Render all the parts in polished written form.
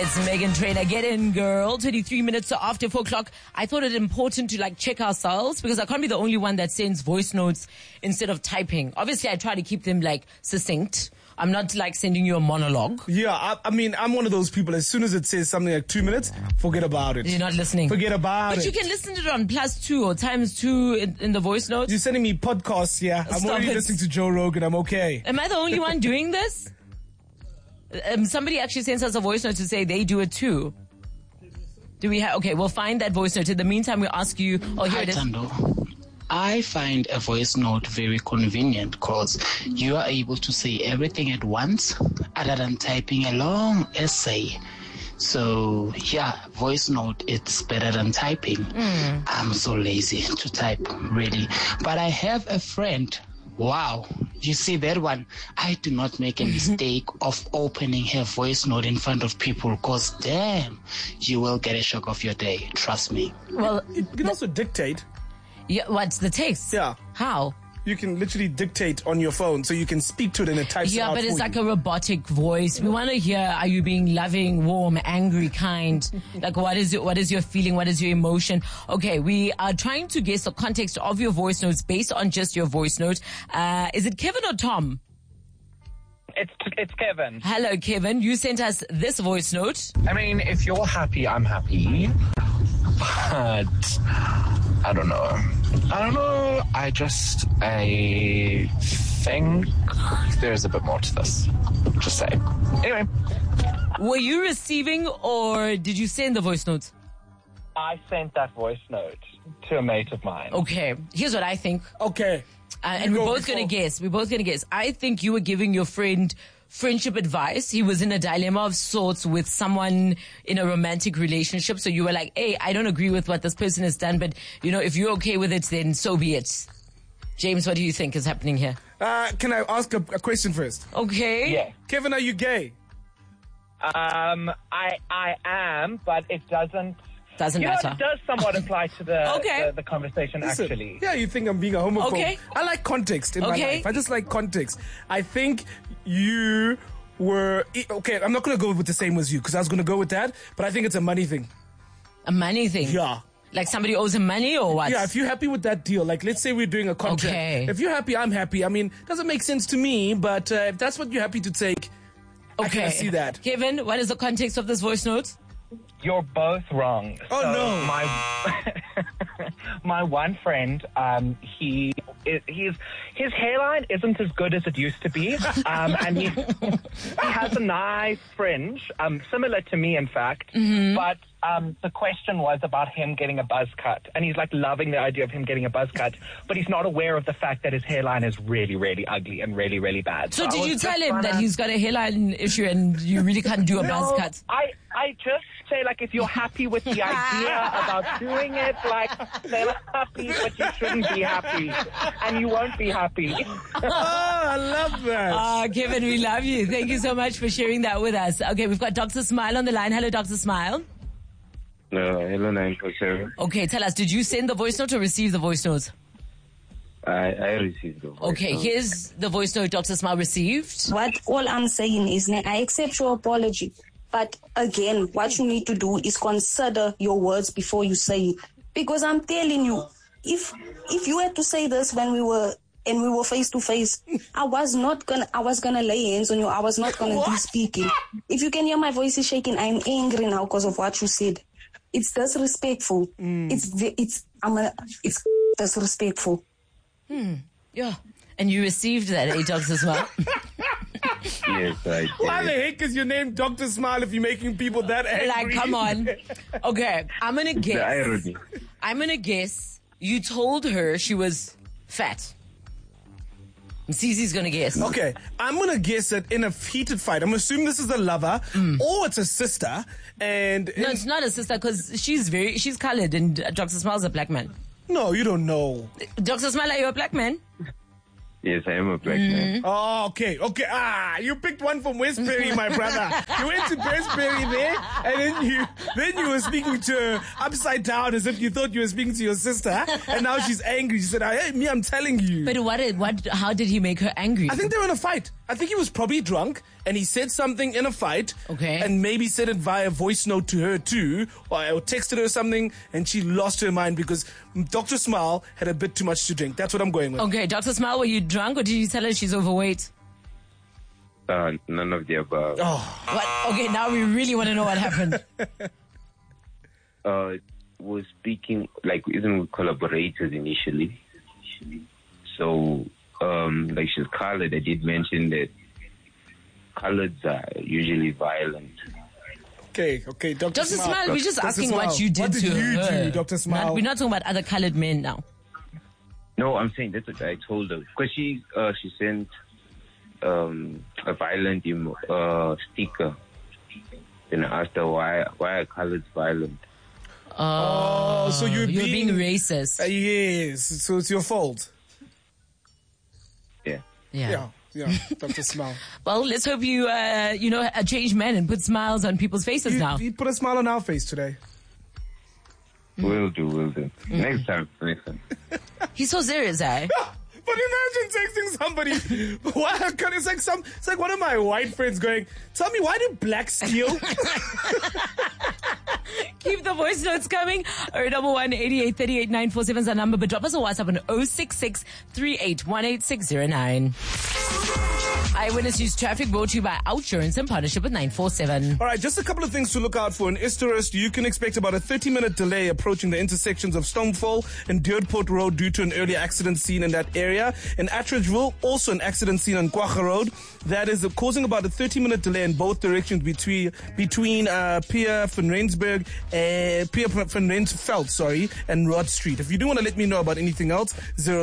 It's Megan Trainor. Get in, girl. 23 minutes after 4 o'clock. I thought it important to check ourselves because I can't be the only one that sends voice notes instead of typing. Obviously, I try to keep them succinct. I'm not sending you a monologue. Yeah, I mean, I'm one of those people. As soon as it says something like 2 minutes, forget about it. You're not listening. Forget about it. But you can listen to it on +2 or ×2 in the voice notes. You're sending me podcasts, yeah. I'm already listening to Joe Rogan. I'm okay. Am I the only one doing this? Somebody actually sends us a voice note to say they do it too. Do we have? Okay, we'll find that voice note. In the meantime, we'll ask you. Oh, here it is. Tando. I find a voice note very convenient because you are able to say everything at once other than typing a long essay. So, yeah, voice note, it's better than typing. I'm so lazy to type, really. But I have a friend. Wow. You see that one? I do not make a mistake of opening her voice note in front of people because, damn, you will get a shock of your day. Trust me. Well, you can also dictate. Yeah, what's the text? Yeah. How? You can literally dictate on your phone, so you can speak to it and it types Yeah, out but it's for like you. a robotic voice. We want to hear, are you being loving, warm, angry, kind? What is your feeling? What is your emotion? Okay, we are trying to guess the context of your voice notes based on just your voice note. Is it Kevin or Tom? It's Kevin. Hello, Kevin. You sent us this voice note. I mean, if you're happy, I'm happy. But I don't know. I think there's a bit more to this. Just say. Anyway. Were you receiving or did you send the voice notes? I sent that voice note to a mate of mine. Okay. Here's what I think. Okay. And we're both going to guess. I think you were giving your friend friendship advice. He was in a dilemma of sorts with someone in a romantic relationship. So you were like, hey, I don't agree with what this person has done, but if you're okay with it, then so be it. James, what do you think is happening here? Can I ask a question first? Okay. Yeah. Kevin, are you gay? I am, but it doesn't matter. It does somewhat apply to the conversation, Listen, actually. Yeah, you think I'm being a homophobe. Okay. I like context in my life. I just like context. I think you were... Okay, I'm not going to go with the same as you because I was going to go with that, but I think it's a money thing. A money thing? Yeah. Like somebody owes him money or what? Yeah, if you're happy with that deal, let's say we're doing a contract. Okay. If you're happy, I'm happy. I mean, it doesn't make sense to me, but if that's what you're happy to take, I can see that. Kevin, what is the context of this voice note? You're both wrong. Oh, so no. My one friend, his hairline isn't as good as it used to be, and he has a nice fringe, similar to me, in fact. But the question was about him getting a buzz cut, and he's loving the idea of him getting a buzz cut, but he's not aware of the fact that his hairline is really, really ugly and really, really bad. So did you tell him that he's got a hairline issue and you really can't do a buzz cut? I just say, if you're happy with the idea about doing it, say happy, but you shouldn't be happy. And you won't be happy. Oh, I love that. Kevin, we love you. Thank you so much for sharing that with us. Okay, we've got Dr. Smile on the line. Hello, Dr. Smile. Hello, 947. Okay, tell us, did you send the voice note or receive the voice note? I received the voice note. Okay, here's the voice note Dr. Smile received. What all I'm saying is, I accept your apology. But again, what you need to do is consider your words before you say it. Because I'm telling you, if you had to say this when we were face to face, I was gonna lay hands on you. I was not gonna be speaking. If you can hear my voice is shaking, I'm angry now because of what you said. It's disrespectful. It's disrespectful. Yeah. And you received that, Dr. Smile? Yes, I did. Why the heck is your name Dr. Smile if you're making people that angry? Come on. Okay, I'm going to guess. The irony. I'm going to guess you told her she was fat. And Cece's going to guess. Okay, I'm going to guess that in a heated fight, I'm going to assume this is a lover or it's a sister. And No, it's not a sister because she's colored and Dr. Smile's a black man. No, you don't know. Dr. Smile, are you a black man? Yes, I am a black man. Oh, okay. You picked one from Westbury, my brother. You went to Westbury there, and then you were speaking to her upside down as if you thought you were speaking to your sister, and now she's angry. She said, "Hey, I'm telling you." But how did he make her angry? I think they were in a fight. I think he was probably drunk and he said something in a fight. Okay. And maybe said it via voice note to her too, or texted her something, and she lost her mind because Dr. Smile had a bit too much to drink. That's what I'm going with. Okay, Dr. Smile, were you drunk or did you tell her she's overweight? None of the above. What? Okay, now we really want to know what happened. Was speaking, like, isn't we collaborators initially? So, like, she's colored. I did mention that coloreds are usually violent. Okay, Dr. Smile, we're just asking Smile, what you did to her. What did you do, Dr. Smile? We're not talking about other colored men now. No, I'm saying that's what I told her. Because she sent a violent sticker. And I asked her why are coloreds violent? So you're being racist. Yes, so it's your fault. Yeah. Yeah, Dr. Smile. Well, let's hope you, a changed man and put smiles on people's faces now. You put a smile on our face today. Will do. Next time. He's so serious, eh? But imagine texting somebody. It's like one of my white friends going, "Tell me, why do blacks steal?" Keep the voice notes coming. 011-8838-947 is our number, but drop us a WhatsApp on 066-3818-609. Eyewitness News Traffic brought to you by Outsurance in partnership with 947. All right, just a couple of things to look out for. In Isterhurst, you can expect about a 30-minute delay approaching the intersections of Stonefall and Deerport Road due to an earlier accident scene in that area. In Attridgeville, also an accident scene on Quagga Road. That is causing about a 30-minute delay in both directions between Pierre van Rensveld, and Rod Street. If you do want to let me know about anything else,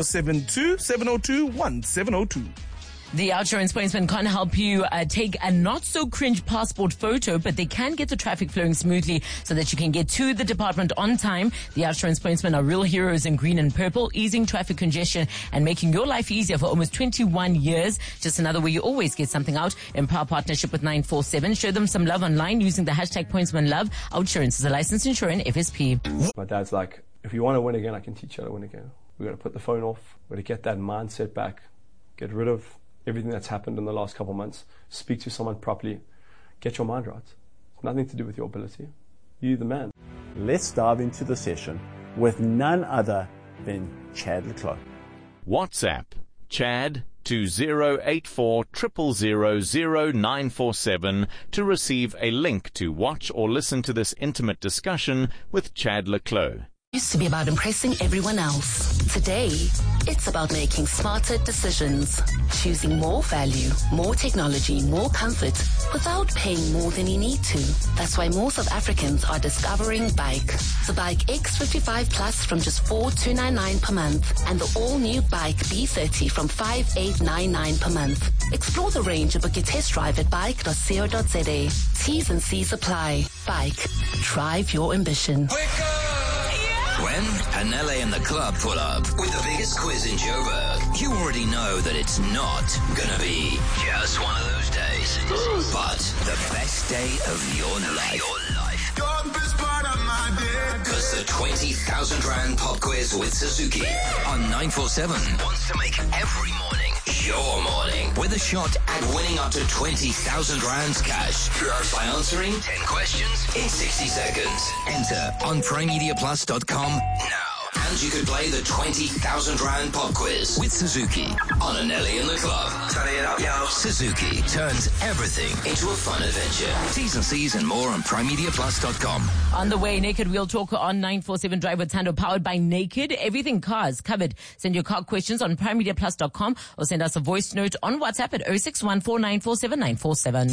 072-702-1702. The Outsurance policeman can't help you take a not-so-cringe passport photo, but they can get the traffic flowing smoothly so that you can get to the department on time. The Outsurance policemen are real heroes in green and purple, easing traffic congestion and making your life easier for almost 21 years. Just another way you always get something out. In power partnership with 947. Show them some love online using the hashtag PointsmanLove. Outsurance is a licensed insurer in FSP. My dad's like, if you want to win again, I can teach you how to win again. We're going to put the phone off. We're going to get that mindset back. Get rid of everything that's happened in the last couple of months. Speak to someone properly. Get your mind right. It's nothing to do with your ability. You're the man. Let's dive into the session with none other than Chad le Clos. WhatsApp Chad to 084 000 0947 to receive a link to watch or listen to this intimate discussion with Chad le Clos. Used to be about impressing everyone else. Today, it's about making smarter decisions. Choosing more value, more technology, more comfort without paying more than you need to. That's why more South Africans are discovering Bike. The Bike X55 Plus from just $4,299 per month and the all-new Bike B30 from $5,899 per month. Explore the range and book your test drive at bike.co.za. T's and C's apply. Bike. Drive your ambition. When Anele and the club pull up with the biggest quiz in Joburg, you already know that it's not gonna be just one of those days, but the best day of your life. Because the 20,000 Rand pop quiz with Suzuki on 947 wants to make every morning your morning with a shot at winning up to 20,000 Rands cash by answering 10 questions in 60 seconds. Enter on primemediaplus.com now. And you could play the 20,000 Rand pop quiz with Suzuki on Anele and the Club. Turn it up, yo. Suzuki turns everything into a fun adventure. T's and C's and more on primemediaplus.com. On the way, Naked Wheel Talker on 947 Drive with Tando, powered by Naked. Everything cars covered. Send your car questions on primemediaplus.com or send us a voice note on WhatsApp at 0614947947.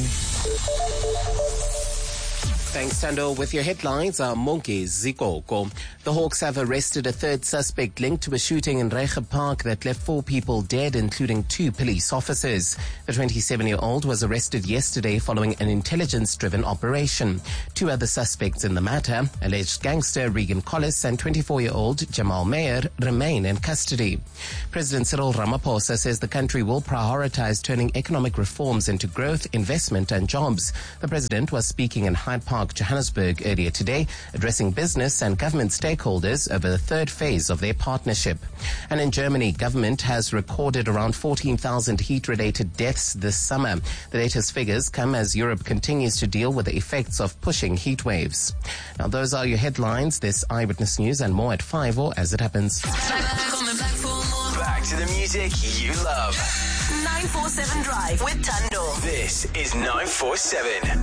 Thanks, Tando. With your headlines, Monkey Zikoko. The Hawks have arrested a third suspect linked to a shooting in Reiche Park that left 4 people dead, including 2 police officers. The 27-year-old was arrested yesterday following an intelligence-driven operation. 2 other suspects in the matter, alleged gangster Regan Collis and 24-year-old Jamal Meyer, remain in custody. President Cyril Ramaphosa says the country will prioritize turning economic reforms into growth, investment and jobs. The president was speaking in Hyde Park Park, Johannesburg earlier today, addressing business and government stakeholders over the third phase of their partnership. And in Germany, government has recorded around 14,000 heat-related deaths this summer. The latest figures come as Europe continues to deal with the effects of pushing heat waves. Now, those are your headlines. There's Eyewitness News and more at 5 or as it happens. Back to the music you love. 947 Drive with Tando. This is 947.